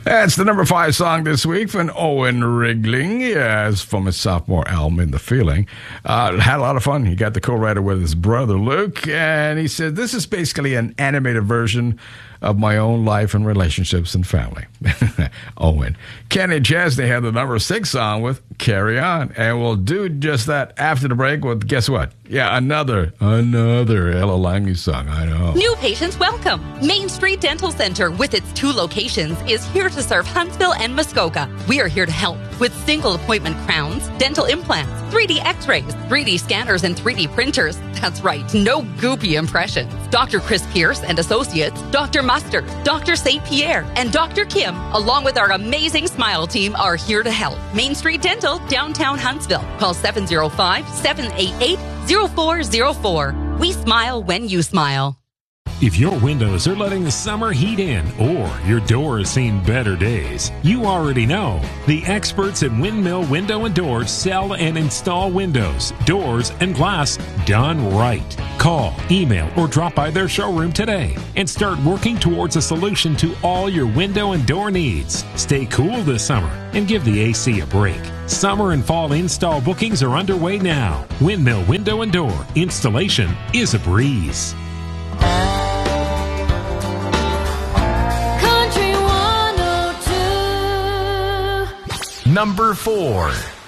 That's the number 5 song this week from Owen Rigling. Yes, from his sophomore album, In the Feeling. Had a lot of fun. He got the co-writer with his brother, Luke, and he said, this is basically an animated version of my own life and relationships and family. Owen. Kenny Chesney had the number 6 song with Carry On, and we'll do just that after the break with, guess what? Yeah, another Ella Langley song, I know. New patients welcome. Main Street Dental Center, with its 2 locations, is here to serve Huntsville and Muskoka. We are here to help with single appointment crowns, dental implants, 3D x-rays, 3D scanners, and 3D printers. That's right, no goopy impressions. Dr. Chris Pierce and Associates, Dr. Mustard, Dr. St. Pierre, and Dr. Kim, along with our amazing Smile team, are here to help. Main Street Dental, downtown Huntsville. Call 705-788-0404. We smile when you smile. If your windows are letting the summer heat in, or your door has seen better days, you already know. The experts at Windmill Window and Doors sell and install windows, doors, and glass done right. Call, email, or drop by their showroom today and start working towards a solution to all your window and door needs. Stay cool this summer and give the AC a break. Summer and fall install bookings are underway now. Windmill Window and Door. Installation is a breeze. Number 4.